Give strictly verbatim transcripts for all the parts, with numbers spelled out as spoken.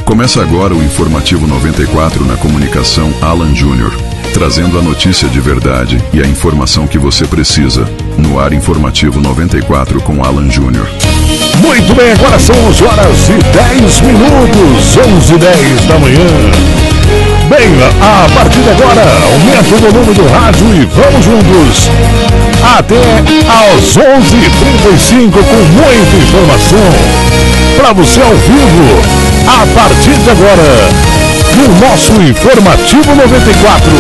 Começa agora o Informativo noventa e quatro na comunicação Alan Júnior, trazendo a notícia de verdade e a informação que você precisa. No ar Informativo noventa e quatro com Alan Júnior. Muito bem, agora são onze horas e dez minutos, onze e dez da manhã. Bem, a partir de agora, aumenta o volume do rádio e vamos juntos até às onze e trinta e cinco com muita informação para você ao vivo, a partir de agora, no nosso Informativo noventa e quatro.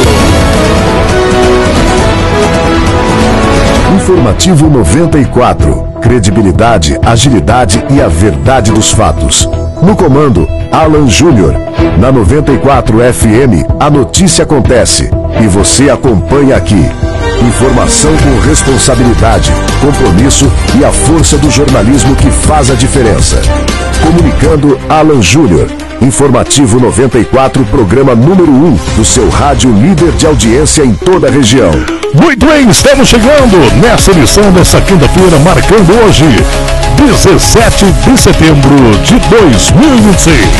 Informativo noventa e quatro. Credibilidade, agilidade e a verdade dos fatos. No comando, Alan Júnior. Na noventa e quatro F M, a notícia acontece e você acompanha aqui. Informação com responsabilidade, compromisso e a força do jornalismo que faz a diferença. Comunicando Alan Júnior. Informativo noventa e quatro, programa número um do seu rádio líder de audiência em toda a região. Muito bem, estamos chegando nessa edição dessa quinta-feira, marcando hoje, dezessete de setembro de dois mil e vinte e seis.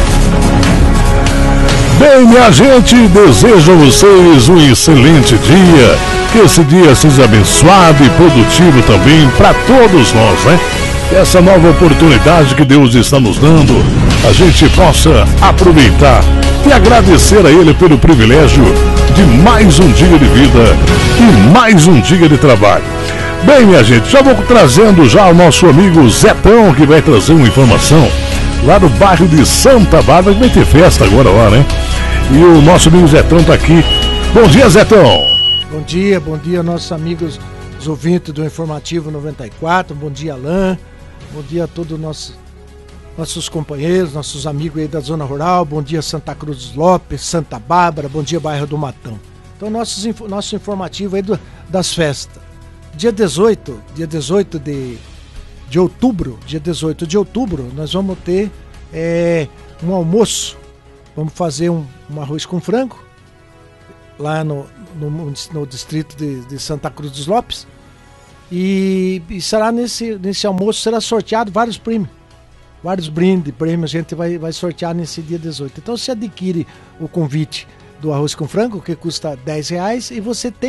Bem, minha gente, desejo a vocês um excelente dia, que esse dia seja abençoado e produtivo também para todos nós, né? Essa nova oportunidade que Deus está nos dando, a gente possa aproveitar e agradecer a Ele pelo privilégio de mais um dia de vida e mais um dia de trabalho. Bem, minha gente, já vou trazendo já o nosso amigo Zetão, que vai trazer uma informação lá do bairro de Santa Bárbara, que vai ter festa agora lá, né? E o nosso amigo Zetão está aqui. Bom dia, Zetão! Bom dia, bom dia, nossos amigos, os ouvintes do Informativo noventa e quatro, bom dia, Alain, bom dia a todos os nossos, nossos companheiros, nossos amigos aí da Zona Rural, bom dia Santa Cruz dos Lopes, Santa Bárbara, bom dia bairro do Matão. Então, nossos, nosso informativo aí do, das festas. Dia dezoito, dia dezoito de, de outubro, dia dezoito de outubro, nós vamos ter é, um almoço, vamos fazer um, um arroz com frango, lá no, no, no distrito de, de Santa Cruz dos Lopes, e, e será nesse, nesse almoço, será sorteado vários prêmios, vários brindes, prêmios, a gente vai, vai sortear nesse dia dezoito. Então você adquire o convite do arroz com frango, que custa dez reais, e você tem